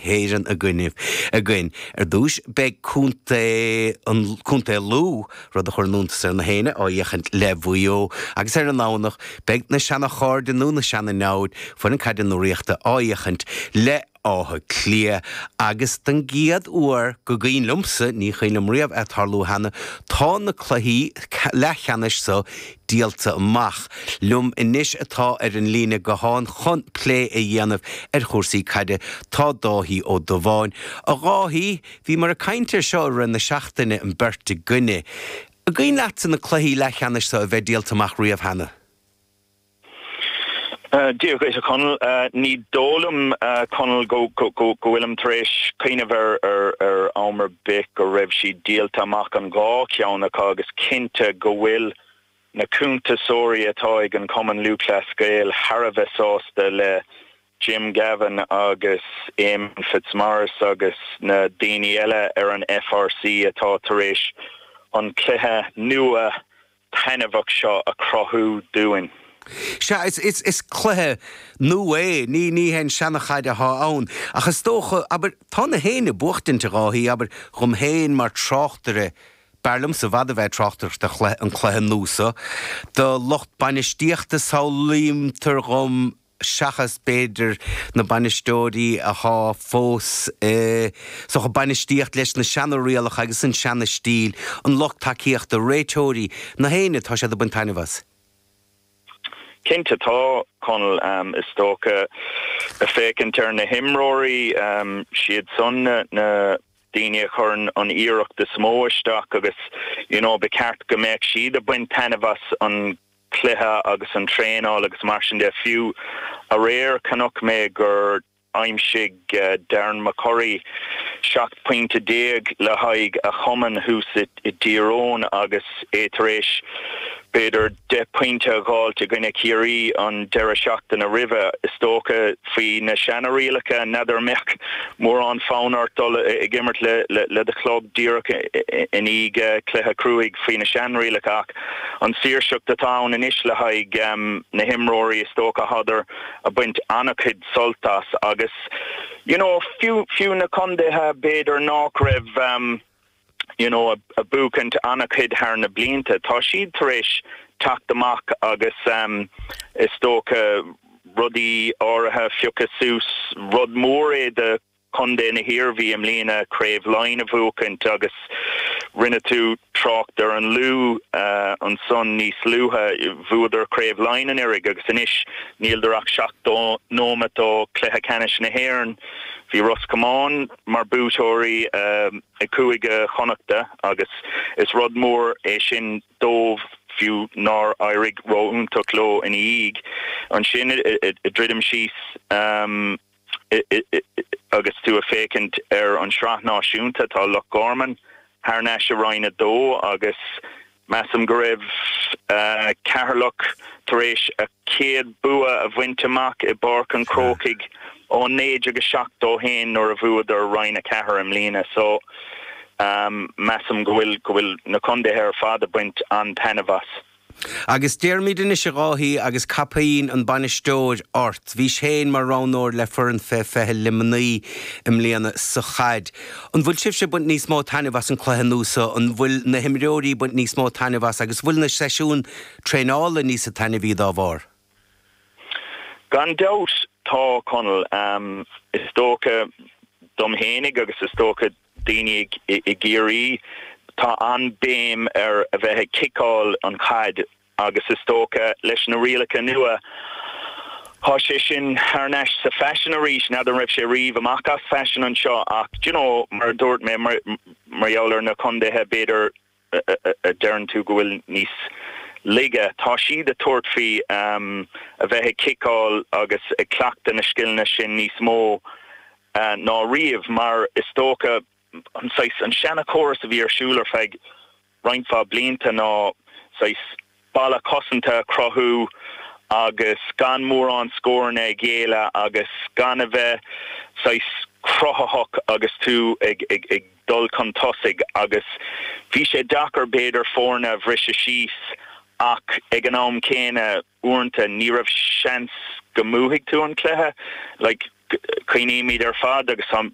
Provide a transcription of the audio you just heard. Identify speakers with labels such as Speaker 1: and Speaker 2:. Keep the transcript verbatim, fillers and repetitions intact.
Speaker 1: héan a gcuineh a gcuin. Ar dúis beag cúnta an cúnta lú rud a chur núntas ar na héine ó dhéchant le bhuió agus ar an nánach beag na seanna cháir den nú na seanna náid fan an caidir nó riachta á dhéchant le átha clia agus den giad uair go gaon lumsa ní chuoinm riamh a tarlú hana tá na cluichí le cheannis sa díalta amach. Lum inis atá ar an lína go háin chun lé a dhéanamh ar chósaí caide tá dóthaí ó do bháin. A ráthí bhí mar a caintear seo ar na seachtaine an berta gunne. A gaon leat na cluichí le cheannis sa a bheith díalta amach riamh hana.
Speaker 2: Díor Grace Connell, ní dólam Connell go go go go Willem Trish kind of ar ar ar Almer Bick go raibh si díalta amach an gá ceannach agus cinnte go bhfuil na cúnta sóirí atá ag an Common Luchla scéal Harveh sásta le Jim Gavin agus Eamon Fitzmaurice agus na daoine eile ar an F R C atá tar éis an cluiche nua tainmhach seo a crothú dúin.
Speaker 1: Se is is is cluthe nó é ní ní hen seannachaide há ann achas tócha aber tá na héine buchtainte ráthí aber chum héin mar tráchtere Berlam sa bhd a bheith tráchtar an cluthe núsa do locht banistíochta saolíim tar gom seachas beidir na banistóirí a há fós so go banistíocht leis na seanna rialach agus an seanna stíl an locht takeíocht a réitóirí na héine tá sé do buntainehas.
Speaker 2: Cinnte tá Connell um, is tócha a fécinn tar na himróirí um, siad son na, na daoine chun an iarracht de smóisteach agus you know, be ceart go méid siad a buin tainmhas an cluiche agus an tréáil agus mar sin de fiú a réir canach mé gur aimsig uh, Darren McCurry seacht pointe déag le haig a chuman hús i, i díróin agus étaréis beidir de pointe a gáilte gine ciarí an deire seachtain a rive is tócha faoi na seanna rialacha nadidir meic mór an fánart dul i gimmert le, le, le de club díreach in ig uh, cluiche cruúig faoi na seanna rialacha ach an saoirseach de town in is le haig um, na himróirí is tócha hadidir a buint annachid soltas agus you know few few na condithe beidir nach raibh um, you know, a, a búcant annachid haar na blinta. Tá siad tar éis tacht amach agus um, is tócha rudí áirithe fiúcha sús rud mór é de condé na hirbhí am lína craobh lein a bhúcant agus rinne tú tráchtar an lú uh, an son níos lútha bhuaidir craobh lein an irig agus inis níl dorach seach nóma tó cluiche canis na hÉireann hí Ross Camán mar bútóirí um, i cúige chonachta agus is rud mór é sin dómh fiú nar airig róúntaach ló in íg an sin i ddridim síos um, I, I, I, agus tú a fécint ar an srath náisiúnta tá Loch Gorman haar neis a roiine dó agus measam go raibh uh, cearlach tar éis a céad bua a bhainteach i barc an crócaig ó néid agus seach dó héin nor a bhuaidir roiine cethir am lína so um, measam go bhfuil go bhfuil na condithe ar fada buint an tainmhas.
Speaker 1: Agus déirmid in is ráthí agus capaín an banistóir ort. Bhí sé mar ránóir le fur an fé fethe limaní im líana sa chaid. An bhfuil sibh se buint níos mó tainmhas an cluiche núsa, an bhfuil na himróirí buint níos mó tainmhas agus bhfuil na seisiún tréála níos a tainmhí dá bhar.
Speaker 2: Gan doubt tá Connell um, is tócha domhénig agus is tócha daoine i, i géirí tá an béim ar a bheithe kicáil an chaid agus is tócha leis na rialacha nua há sé sin ar neis sa fashion a rís nadidir raibh sé riomh amach as fashion an seo ach you know mar dúirt mé mar marheallar na condithe beidir a, a, a dearn tú go bhfuil níos lige tá siad a tuairt faoi um, a bheithe kicáil agus ag cleachta na sciilne sin níos mó uh, ná riamh mar is tócha an sais an seanna choras a bhí ar siúlar feig reinfa blinta ná sais balla cosanta crothú agus gan mór an scórne géile agus gan a bheith sais crothach agus tú ag, ag, ag dul chun tosig agus bhí sé dachar beidir fórna bhrisise síos ach ag an am céine uanta ní raibh seans go múthaigh tú an cluiche like chuoine míad ar fad agus